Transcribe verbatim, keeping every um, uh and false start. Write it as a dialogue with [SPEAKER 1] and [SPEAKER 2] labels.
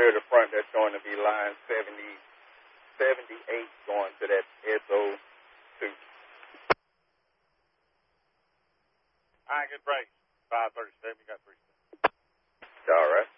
[SPEAKER 1] rear to front, that's going to be line seventy, seventy-eight going to that S O two.
[SPEAKER 2] All right, good break. five thirty-seven, you got three.
[SPEAKER 1] All right.